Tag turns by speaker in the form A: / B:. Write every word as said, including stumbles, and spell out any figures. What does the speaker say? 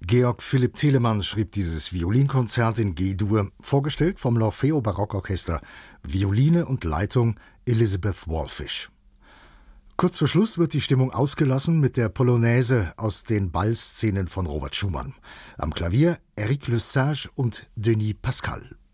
A: Georg Philipp Telemann schrieb dieses Violinkonzert in G-Dur, vorgestellt vom L'Orfeo Barockorchester, Violine und Leitung Elizabeth Wallfisch. Kurz vor Schluss wird die Stimmung ausgelassen mit der Polonaise aus den Ballszenen von Robert Schumann. Am Klavier Éric Lesage und Denis Pascal.